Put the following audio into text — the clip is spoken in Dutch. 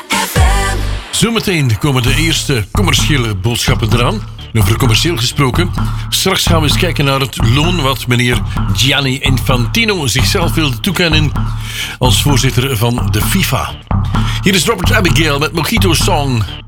FM. Zometeen komen de eerste commerciële boodschappen eraan. Over commercieel gesproken. Straks gaan we eens kijken naar het loon wat meneer Gianni Infantino zichzelf wilde toekennen als voorzitter van de FIFA. Hier is Robert Abigail met Mojito Song.